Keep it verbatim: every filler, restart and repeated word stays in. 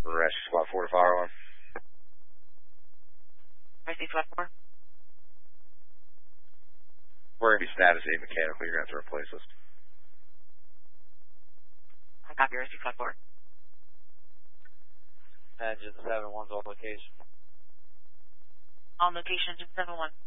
Rescue Squad four to fire alarm. Rescue Squad four. We're going to be status eight mechanical. You're going to have to replace us. I copy Rescue Squad four. Engine seven one's on location. On location, Engine seven one.